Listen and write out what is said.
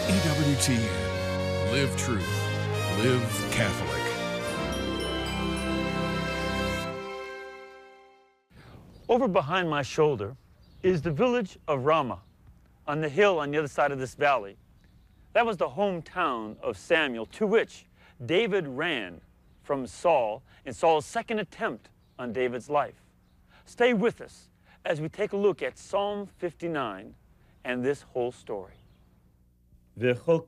EWTN. Live truth. Live Catholic. Over behind my shoulder is the village of Ramah, on the hill on the other side of this valley. That was the hometown of Samuel, to which David ran from Saul in Saul's second attempt on David's life. Stay with us as we take a look at Psalm 59 and this whole story. וכל